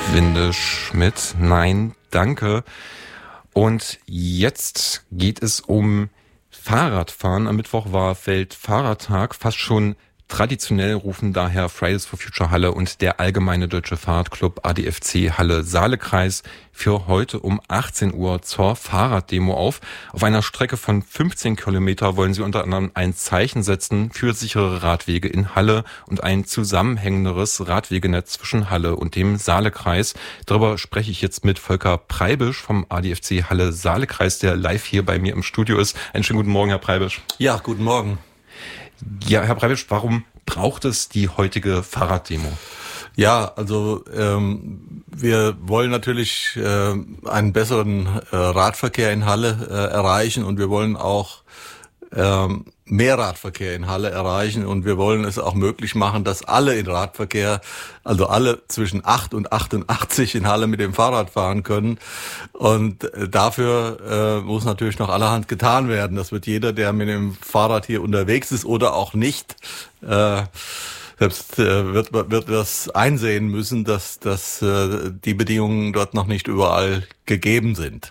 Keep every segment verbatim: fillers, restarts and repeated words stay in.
Windeschmidt. Nein, danke. Und jetzt geht es um Fahrradfahren. Am Mittwoch war Weltfahrradtag, fast schon traditionell rufen daher Fridays for Future Halle und der Allgemeine Deutsche Fahrradclub A D F C Halle Saalekreis für heute um achtzehn Uhr zur Fahrraddemo auf. Auf einer Strecke von fünfzehn Kilometer wollen sie unter anderem ein Zeichen setzen für sichere Radwege in Halle und ein zusammenhängenderes Radwegenetz zwischen Halle und dem Saalekreis. Darüber spreche ich jetzt mit Volker Preibisch vom A D F C Halle Saalekreis, der live hier bei mir im Studio ist. Einen schönen guten Morgen, Herr Preibisch. Ja, guten Morgen. Ja, Herr Preibisch, warum braucht es die heutige Fahrraddemo? Ja, also ähm, wir wollen natürlich äh, einen besseren äh, Radverkehr in Halle äh, erreichen und wir wollen auch ähm, mehr Radverkehr in Halle erreichen und wir wollen es auch möglich machen, dass alle in Radverkehr, also alle zwischen acht und achtundachtzig in Halle mit dem Fahrrad fahren können. Und äh, dafür äh, muss natürlich noch allerhand getan werden. Das wird jeder, der mit dem Fahrrad hier unterwegs ist oder auch nicht, äh, selbst äh, wird wird das einsehen müssen, dass dass äh, die Bedingungen dort noch nicht überall gegeben sind.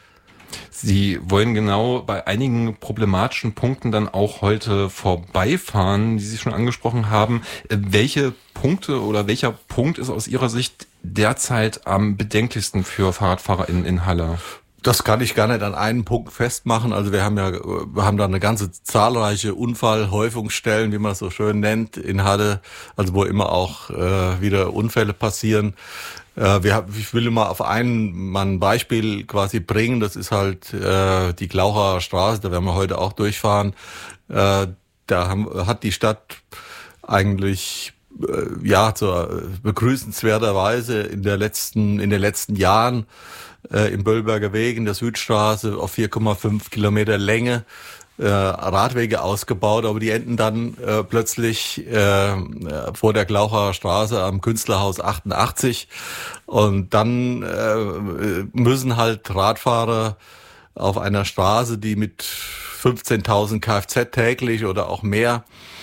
Sie wollen genau bei einigen problematischen Punkten dann auch heute vorbeifahren, die Sie schon angesprochen haben. Welche Punkte oder welcher Punkt ist aus Ihrer Sicht derzeit am bedenklichsten für Fahrradfahrer in, in Halle? Das kann ich gar nicht an einen Punkt festmachen. Also wir haben ja, wir haben da eine ganze zahlreiche Unfallhäufungsstellen, wie man es so schön nennt, in Halle, also wo immer auch äh, wieder Unfälle passieren. Äh, wir haben, ich will mal auf einen, mal ein Beispiel quasi bringen. Das ist halt äh, die Glaucher Straße, da werden wir heute auch durchfahren. Äh, da haben, hat die Stadt eigentlich äh, ja zur begrüßenswerterweise in der letzten, in den letzten Jahren Äh, im Böllberger Weg in der Südstraße auf vier Komma fünf Kilometer Länge äh, Radwege ausgebaut, aber die enden dann äh, plötzlich äh, vor der Glaucher Straße am Künstlerhaus achtundachtzig und dann äh, müssen halt Radfahrer auf einer Straße, die mit fünfzehntausend Kfz täglich oder auch mehr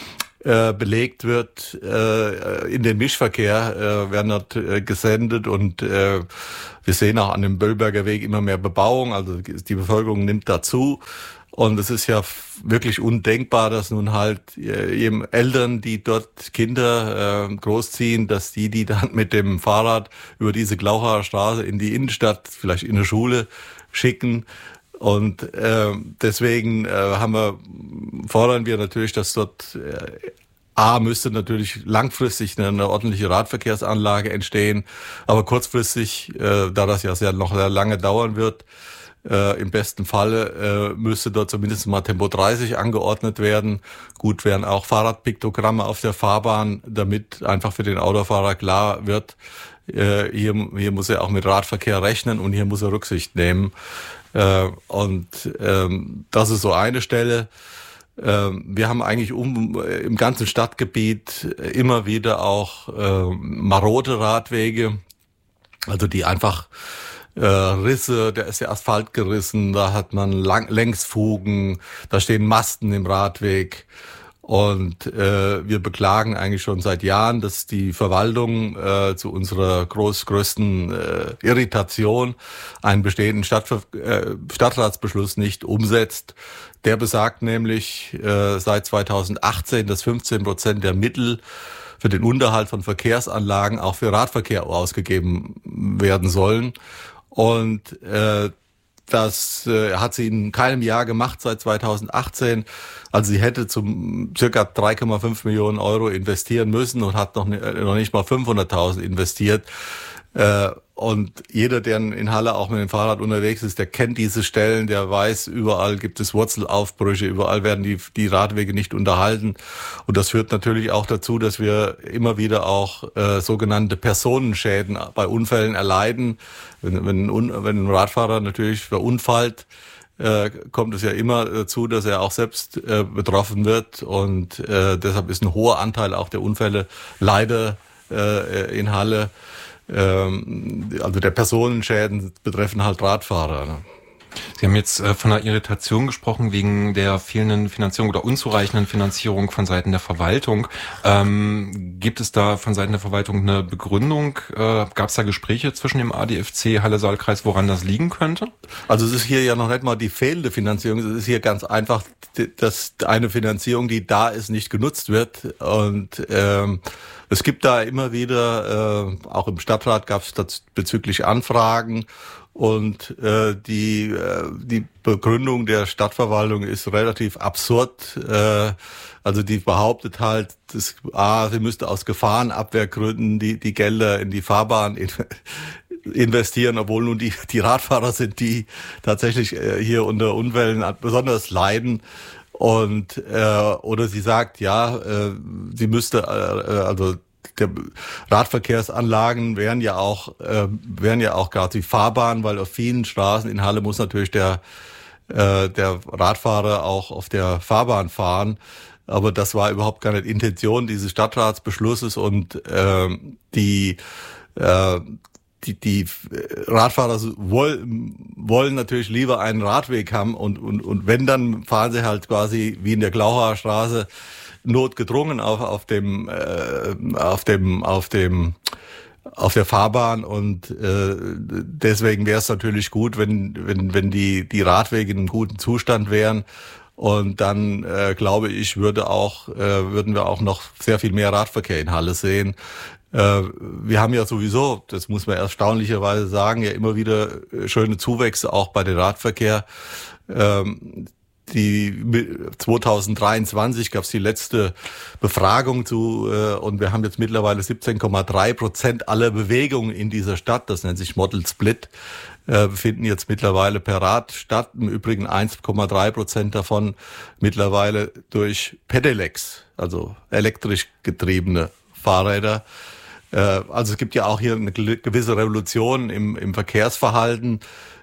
äh, belegt wird, äh, in den Mischverkehr äh, werden dort äh, gesendet und äh, wir sehen auch an dem Böllberger Weg immer mehr Bebauung, also die Bevölkerung nimmt dazu. Und es ist ja wirklich undenkbar, dass nun halt eben Eltern, die dort Kinder äh, großziehen, dass die die dann mit dem Fahrrad über diese Glaucher Straße in die Innenstadt, vielleicht in eine Schule schicken. Und äh, deswegen äh, haben wir, fordern wir natürlich, dass dort äh, A, müsste natürlich langfristig eine, eine ordentliche Radverkehrsanlage entstehen, aber kurzfristig, äh, da das ja sehr noch sehr lange dauern wird, äh, im besten Falle äh, müsste dort zumindest mal Tempo dreißig angeordnet werden. Gut wären auch Fahrradpiktogramme auf der Fahrbahn, damit einfach für den Autofahrer klar wird, äh, hier, hier muss er auch mit Radverkehr rechnen und hier muss er Rücksicht nehmen. Äh, und ähm, das ist so eine Stelle. Wir haben eigentlich um, im ganzen Stadtgebiet immer wieder auch äh, marode Radwege, also die einfach äh, Risse, da ist der Asphalt gerissen, da hat man Lang- Längsfugen, da stehen Masten im Radweg. Und äh, wir beklagen eigentlich schon seit Jahren, dass die Verwaltung äh, zu unserer groß, größten äh, Irritation einen bestehenden Stadtver- äh, Stadtratsbeschluss nicht umsetzt. Der besagt nämlich äh, seit zweitausendachtzehn, dass fünfzehn Prozent der Mittel für den Unterhalt von Verkehrsanlagen auch für Radverkehr ausgegeben werden sollen. Und äh, Das äh, hat sie in keinem Jahr gemacht seit zweitausendachtzehn. Also sie hätte zum circa drei Komma fünf Millionen Euro investieren müssen und hat noch, noch nicht mal fünfhunderttausend investiert. Äh, und jeder, der in Halle auch mit dem Fahrrad unterwegs ist, der kennt diese Stellen, der weiß, überall gibt es Wurzelaufbrüche, überall werden die, die Radwege nicht unterhalten. Und das führt natürlich auch dazu, dass wir immer wieder auch äh, sogenannte Personenschäden bei Unfällen erleiden. Wenn, wenn, wenn ein Radfahrer natürlich verunfallt, äh, kommt es ja immer dazu, dass er auch selbst äh, betroffen wird. Und äh, deshalb ist ein hoher Anteil auch der Unfälle leider äh, in Halle. Also der Personenschäden betreffen halt Radfahrer. Ne? Sie haben jetzt äh, von einer Irritation gesprochen wegen der fehlenden Finanzierung oder unzureichenden Finanzierung von Seiten der Verwaltung. Ähm, gibt es da von Seiten der Verwaltung eine Begründung? Äh, Gab es da Gespräche zwischen dem A D F C Halle-Saale-Kreis, woran das liegen könnte? Also es ist hier ja noch nicht mal die fehlende Finanzierung, es ist hier ganz einfach, dass eine Finanzierung, die da ist, nicht genutzt wird. Und ähm, es gibt da immer wieder, äh, auch im Stadtrat gab es bezüglich Anfragen. Und äh, die äh, die Begründung der Stadtverwaltung ist relativ absurd. Äh, also die behauptet halt, dass, ah, sie müsste aus Gefahrenabwehrgründen die die Gelder in die Fahrbahn in, investieren, obwohl nun die die Radfahrer sind, die tatsächlich äh, hier unter Unfällen besonders leiden. Und äh, oder sie sagt, ja, äh, sie müsste äh, also der Radverkehrsanlagen wären ja auch äh, wären ja auch gerade die Fahrbahn, weil auf vielen Straßen in Halle muss natürlich der äh, der Radfahrer auch auf der Fahrbahn fahren, aber das war überhaupt gar nicht Intention dieses Stadtratsbeschlusses und äh, die äh, die die Radfahrer wollen wollen natürlich lieber einen Radweg haben und und und wenn, dann fahren sie halt quasi wie in der Glauhauer Straße notgedrungen auf auf dem äh, auf dem auf dem auf der Fahrbahn und äh, deswegen wäre es natürlich gut, wenn wenn wenn die die Radwege in einem guten Zustand wären und dann äh, glaube ich würde auch äh, würden wir auch noch sehr viel mehr Radverkehr in Halle sehen. Äh, wir haben ja sowieso, das muss man erstaunlicherweise sagen, ja immer wieder schöne Zuwächse auch bei dem Radverkehr. Ähm, Die zwanzig dreiundzwanzig gab es die letzte Befragung zu äh, und wir haben jetzt mittlerweile siebzehn Komma drei Prozent aller Bewegungen in dieser Stadt, das nennt sich Model Split, äh, finden jetzt mittlerweile per Rad statt. Im Übrigen eins Komma drei Prozent davon mittlerweile durch Pedelecs, also elektrisch getriebene Fahrräder. Äh, also es gibt ja auch hier eine gewisse Revolution im, im Verkehrsverhalten,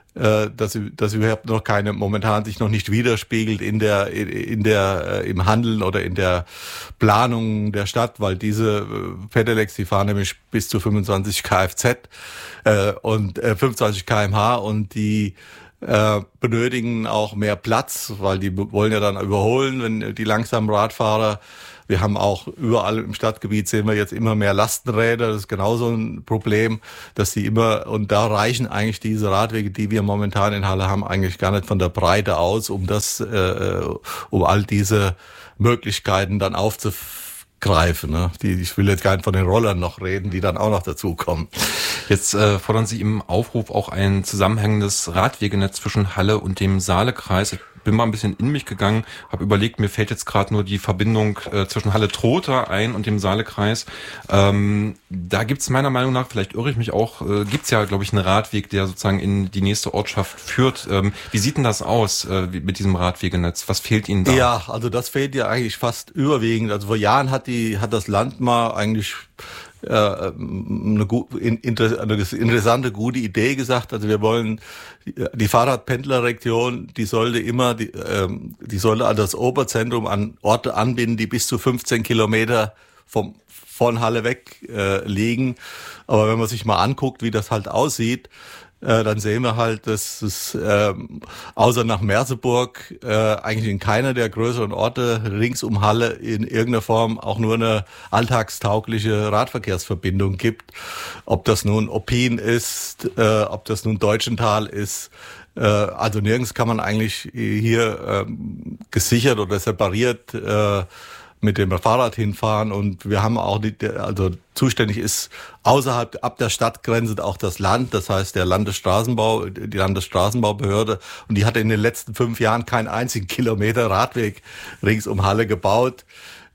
dass dass überhaupt noch keine momentan sich noch nicht widerspiegelt in der in der im Handeln oder in der Planung der Stadt, weil diese Pedelecs, die fahren nämlich bis zu fünfundzwanzig Kfz äh, und äh, fünfundzwanzig Kilometer pro Stunde und die äh, benötigen auch mehr Platz, weil die wollen ja dann überholen, wenn die langsamen Radfahrer. Wir haben auch überall im Stadtgebiet sehen wir jetzt immer mehr Lastenräder. Das ist genauso ein Problem, dass die immer, und da reichen eigentlich diese Radwege, die wir momentan in Halle haben, eigentlich gar nicht von der Breite aus, um das, äh, um all diese Möglichkeiten dann aufzugreifen. Ne? Die, ich will jetzt gar nicht von den Rollern noch reden, die dann auch noch dazukommen. Jetzt äh, fordern Sie im Aufruf auch ein zusammenhängendes Radwegenetz zwischen Halle und dem Saale-Kreis. Ich bin mal ein bisschen in mich gegangen, habe überlegt, mir fällt jetzt gerade nur die Verbindung äh, zwischen Halle-Trotha ein und dem Saale-Kreis. Ähm, da gibt's meiner Meinung nach, vielleicht irre ich mich auch, äh, gibt's ja, glaube ich, einen Radweg, der sozusagen in die nächste Ortschaft führt. Ähm, wie sieht denn das aus äh, mit diesem Radwegenetz? Was fehlt Ihnen da? Ja, also das fehlt ja eigentlich fast überwiegend. Also vor Jahren hat die hat das Land mal eigentlich äh, eine, eine interessante, gute Idee gesagt. Also wir wollen die Fahrradpendlerregion, die sollte immer, die, ähm, die sollte an das Oberzentrum an Orte anbinden, die bis zu fünfzehn Kilometer vom von Halle weg äh, liegen. Aber wenn man sich mal anguckt, wie das halt aussieht, äh, dann sehen wir halt, dass es äh, außer nach Merseburg äh, eigentlich in keiner der größeren Orte rings um Halle in irgendeiner Form auch nur eine alltagstaugliche Radverkehrsverbindung gibt. Ob das nun Oppin ist, äh, ob das nun Deutschenthal ist, äh, also nirgends kann man eigentlich hier äh, gesichert oder separiert äh, mit dem Fahrrad hinfahren und wir haben auch die, also zuständig ist außerhalb ab der Stadtgrenze auch das Land, das heißt der Landesstraßenbau, die Landesstraßenbaubehörde und die hat in den letzten fünf Jahren keinen einzigen Kilometer Radweg rings um Halle gebaut.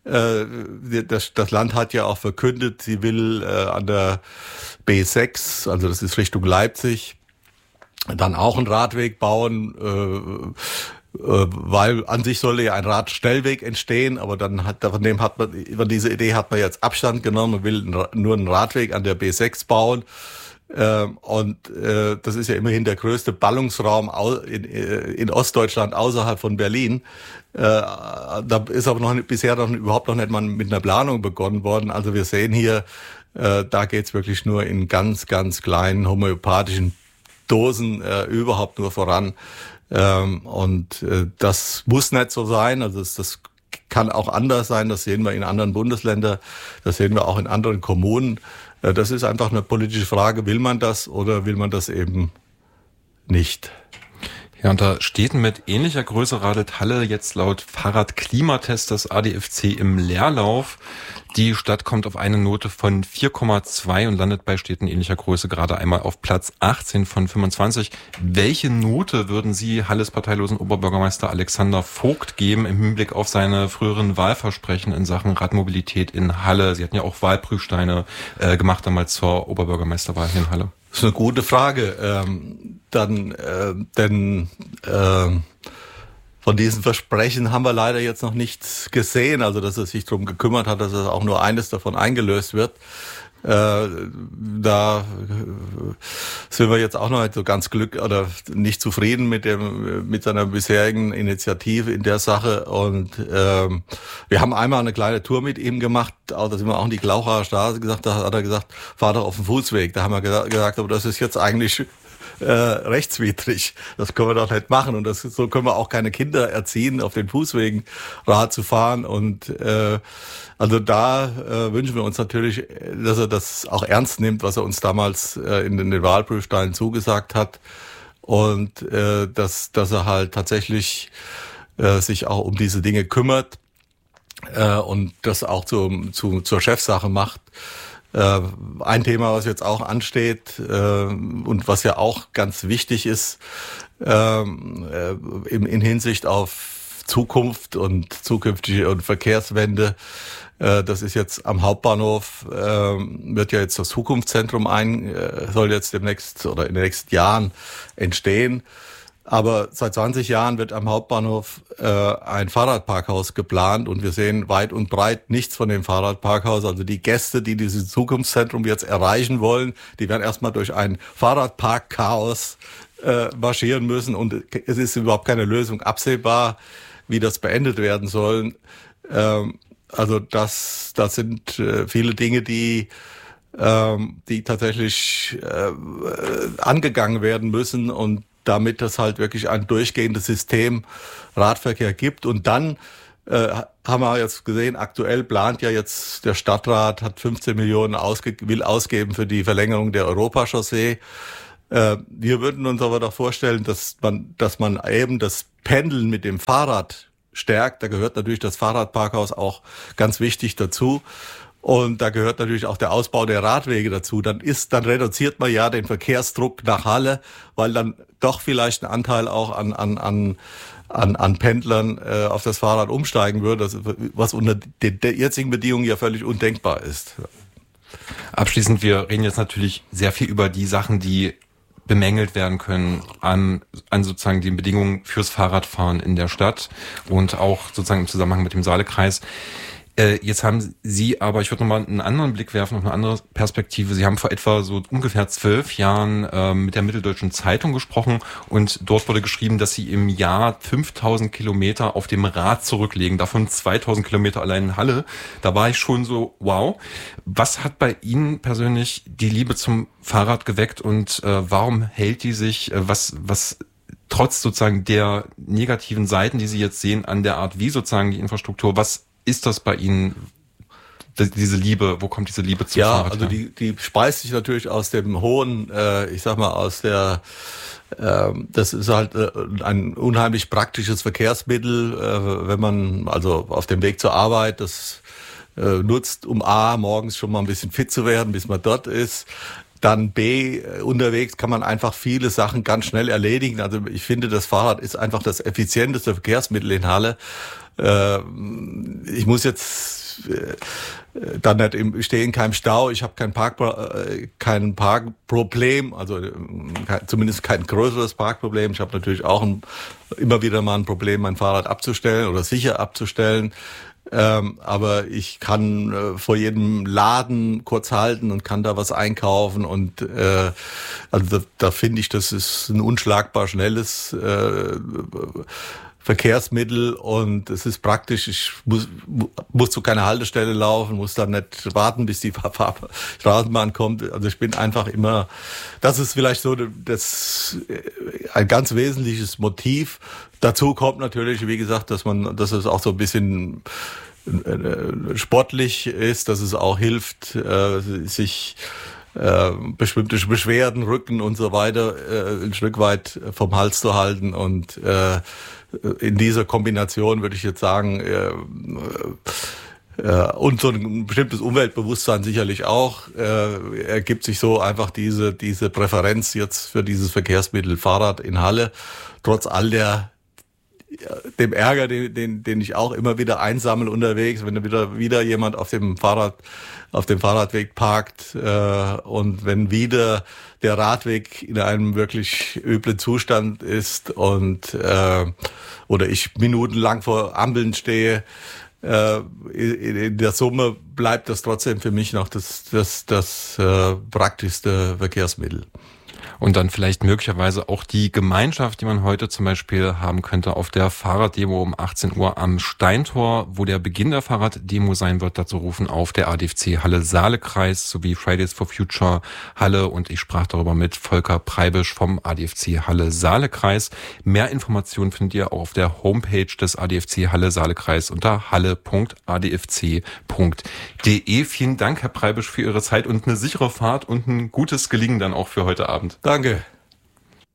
Das, das Land hat ja auch verkündet, sie will an der B sechs, also das ist Richtung Leipzig, dann auch einen Radweg bauen, weil an sich sollte ja ein Radschnellweg entstehen, aber dann hat, von dem hat man, über diese Idee hat man jetzt Abstand genommen und will nur einen Radweg an der B sechs bauen. Und das ist ja immerhin der größte Ballungsraum in Ostdeutschland außerhalb von Berlin. Da ist aber noch nicht, bisher noch überhaupt noch nicht mal mit einer Planung begonnen worden. Also wir sehen hier, da geht's wirklich nur in ganz, ganz kleinen homöopathischen Dosen äh, überhaupt nur voran. Ähm, und äh, das muss nicht so sein. Also das, das kann auch anders sein. Das sehen wir in anderen Bundesländern. Das sehen wir auch in anderen Kommunen. Äh, das ist einfach eine politische Frage. Will man das oder will man das eben nicht? Ja, unter Städten mit ähnlicher Größe radelt Halle jetzt laut Fahrradklimatest des A D F C im Leerlauf. Die Stadt kommt auf eine Note von vier Komma zwei und landet bei Städten ähnlicher Größe gerade einmal auf Platz achtzehn von fünfundzwanzig. Welche Note würden Sie Halles parteilosen Oberbürgermeister Alexander Vogt geben im Hinblick auf seine früheren Wahlversprechen in Sachen Radmobilität in Halle? Sie hatten ja auch Wahlprüfsteine äh, gemacht damals zur Oberbürgermeisterwahl hier in Halle. Das ist eine gute Frage. Ähm, dann, äh, denn äh, von diesen Versprechen haben wir leider jetzt noch nichts gesehen. Also, dass er sich darum gekümmert hat, dass es auch nur eines davon eingelöst wird. Äh, da sind wir jetzt auch noch nicht so ganz glück oder nicht zufrieden mit dem mit seiner bisherigen Initiative in der Sache. Und ähm, wir haben einmal eine kleine Tour mit ihm gemacht. Auch da sind wir auch in die Glauchaer Straße gesagt. Da hat er gesagt, fahr doch auf den Fußweg. Da haben wir gesagt, aber das ist jetzt eigentlich Äh, rechtswidrig. Das können wir doch nicht machen und das, so können wir auch keine Kinder erziehen, auf den Fußwegen Rad zu fahren. Und äh, also da äh, wünschen wir uns natürlich, dass er das auch ernst nimmt, was er uns damals äh, in den Wahlprüfsteinen zugesagt hat und äh, dass, dass er halt tatsächlich äh, sich auch um diese Dinge kümmert äh, und das auch zu, zu, zur Chefsache macht. Ein Thema, was jetzt auch ansteht äh, und was ja auch ganz wichtig ist äh, in, in Hinsicht auf Zukunft und zukünftige und Verkehrswende, äh, das ist jetzt am Hauptbahnhof, äh, wird ja jetzt das Zukunftszentrum ein, äh, soll jetzt demnächst oder in den nächsten Jahren entstehen. Aber seit zwanzig Jahren wird am Hauptbahnhof äh, ein Fahrradparkhaus geplant und wir sehen weit und breit nichts von dem Fahrradparkhaus. Also die Gäste, die dieses Zukunftszentrum jetzt erreichen wollen, die werden erstmal durch ein Fahrradparkchaos äh, marschieren müssen und es ist überhaupt keine Lösung absehbar, wie das beendet werden soll. Ähm, also das, das sind äh, viele Dinge, die ähm, die tatsächlich äh, angegangen werden müssen und damit es halt wirklich ein durchgehendes System Radverkehr gibt. Und dann äh, haben wir jetzt gesehen, aktuell plant ja jetzt der Stadtrat, hat fünfzehn Millionen ausge- will ausgeben für die Verlängerung der Europachaussee. Äh, wir würden uns aber doch vorstellen, dass man, dass man eben das Pendeln mit dem Fahrrad stärkt. Da gehört natürlich das Fahrradparkhaus auch ganz wichtig dazu. Und da gehört natürlich auch der Ausbau der Radwege dazu. Dann ist, dann reduziert man ja den Verkehrsdruck nach Halle, weil dann doch vielleicht ein Anteil auch an an an an, an Pendlern äh, auf das Fahrrad umsteigen würde, das, was unter den, den jetzigen Bedingungen ja völlig undenkbar ist. Abschließend, wir reden jetzt natürlich sehr viel über die Sachen, die bemängelt werden können an, an sozusagen den Bedingungen fürs Fahrradfahren in der Stadt und auch sozusagen im Zusammenhang mit dem Saalekreis. Äh, jetzt haben Sie aber, ich würde nochmal einen anderen Blick werfen, auf eine andere Perspektive. Sie haben vor etwa so ungefähr zwölf Jahren äh, mit der Mitteldeutschen Zeitung gesprochen und dort wurde geschrieben, dass Sie im Jahr fünftausend Kilometer auf dem Rad zurücklegen, davon zweitausend Kilometer allein in Halle. Da war ich schon so, wow. Was hat bei Ihnen persönlich die Liebe zum Fahrrad geweckt und äh, warum hält die sich, äh, was, was trotz sozusagen der negativen Seiten, die Sie jetzt sehen, an der Art, wie sozusagen die Infrastruktur, was ist das bei Ihnen, diese Liebe, wo kommt diese Liebe zum ja, Fahrrad also her? die, die speist sich natürlich aus dem hohen, äh, ich sag mal, aus der, äh, das ist halt äh, ein unheimlich praktisches Verkehrsmittel, äh, wenn man also auf dem Weg zur Arbeit das äh, nutzt, um A, morgens schon mal ein bisschen fit zu werden, bis man dort ist. Dann B, unterwegs kann man einfach viele Sachen ganz schnell erledigen. Also ich finde, das Fahrrad ist einfach das effizienteste Verkehrsmittel in Halle. Ich muss jetzt dann nicht im, stehe in keinem Stau, ich habe kein Park, kein Parkproblem, also zumindest kein größeres Parkproblem. Ich habe natürlich auch ein, immer wieder mal ein Problem, mein Fahrrad abzustellen oder sicher abzustellen. Ähm, aber ich kann äh, vor jedem Laden kurz halten und kann da was einkaufen und äh, also da, da finde ich, das ist ein unschlagbar schnelles äh, Verkehrsmittel und es ist praktisch, ich muss, muss zu keiner Haltestelle laufen, muss dann nicht warten, bis die Straßenbahn kommt. Also ich bin einfach immer, das ist vielleicht so das ein ganz wesentliches Motiv. Dazu kommt natürlich, wie gesagt, dass man, dass es auch so ein bisschen sportlich ist, dass es auch hilft, sich Äh, bestimmte Beschwerden, Rücken und so weiter äh, ein Stück weit vom Hals zu halten. Und äh, in dieser Kombination würde ich jetzt sagen, äh, äh, und so ein bestimmtes Umweltbewusstsein sicherlich auch, äh, ergibt sich so einfach diese diese Präferenz jetzt für dieses Verkehrsmittel Fahrrad in Halle, trotz all der dem Ärger, den, den, den ich auch immer wieder einsammle unterwegs, wenn wieder wieder jemand auf dem Fahrrad auf dem Fahrradweg parkt äh, und wenn wieder der Radweg in einem wirklich üblen Zustand ist und äh, oder ich minutenlang vor Ampeln stehe, äh, in, in der Summe bleibt das trotzdem für mich noch das das das äh, praktischste Verkehrsmittel. Und dann vielleicht möglicherweise auch die Gemeinschaft, die man heute zum Beispiel haben könnte auf der Fahrraddemo um achtzehn Uhr am Steintor, wo der Beginn der Fahrraddemo sein wird. Dazu rufen auf der A D F C Halle Saalekreis sowie Fridays for Future Halle. Und ich sprach darüber mit Volker Preibisch vom A D F C Halle Saalekreis. Mehr Informationen findet ihr auch auf der Homepage des A D F C Halle Saalekreis unter halle punkt a d f c punkt d e. Vielen Dank, Herr Preibisch, für Ihre Zeit und eine sichere Fahrt und ein gutes Gelingen dann auch für heute Abend. Danke.